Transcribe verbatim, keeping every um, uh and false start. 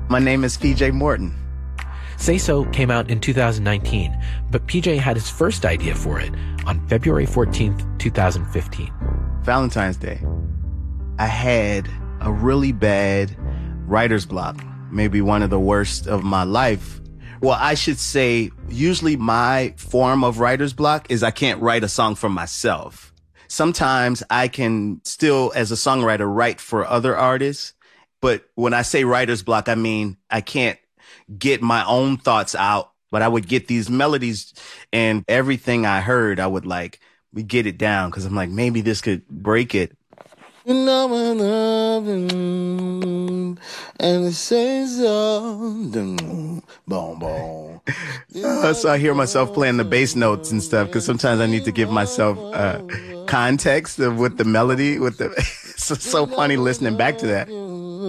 My name is P J Morton. Say So came out in two thousand nineteen, but P J had his first idea for it on February fourteenth, twenty fifteen. Valentine's Day. I had a really bad writer's block, maybe one of the worst of my life. Well, I should say, usually my form of writer's block is I can't write a song for myself. Sometimes I can still, as a songwriter, write for other artists. But when I say writer's block, I mean I can't get my own thoughts out. But I would get these melodies, and everything I heard, I would like get it down because I'm like, maybe this could break it. You know I'm loving, and it says so. Boom, boom. Uh, so I hear myself playing the bass notes and stuff because sometimes I need to give myself uh, context of with the melody. With the, it's so funny listening back to that.